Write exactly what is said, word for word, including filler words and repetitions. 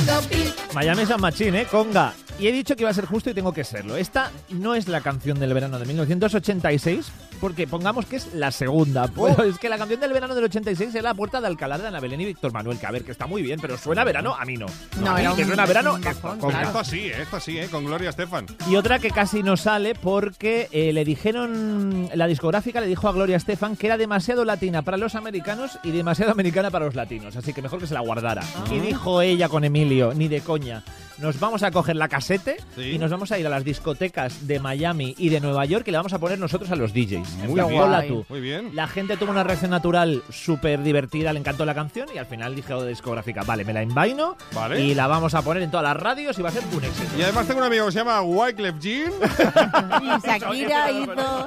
Miami San Machín, ¿eh? Conga. Y he dicho que iba a ser justo y tengo que serlo. Esta no es la canción del verano de mil novecientos ochenta y seis, porque pongamos que es la segunda. Pues oh. Es que la canción del verano del ochenta y seis es La Puerta de Alcalá de Ana Belén y Víctor Manuel, que a ver, que está muy bien, pero suena a verano, a mí no. No, a mí era que un, suena a verano, un bajón, esto, claro. Esto sí, esto sí, ¿eh? Con Gloria Estefan. Y otra que casi no sale porque eh, le dijeron, la discográfica le dijo a Gloria Estefan que era demasiado latina para los americanos y demasiado americana para los latinos, así que mejor que se la guardara. Ah. Y dijo ella con Emilio, ni de coña, nos vamos a coger la casete ¿Sí? y nos vamos a ir a las discotecas de Miami y de Nueva York y le vamos a poner nosotros a los D Js. Muy En plan, bien. ponla tú. Muy bien. La gente tuvo una reacción natural súper divertida, le encantó la canción y al final dijo de discográfica, vale, me la envaino Vale. y la vamos a poner en todas las radios y va a ser un éxito. Y además tengo un amigo que se llama Wyclef Jean. Y Shakira hizo...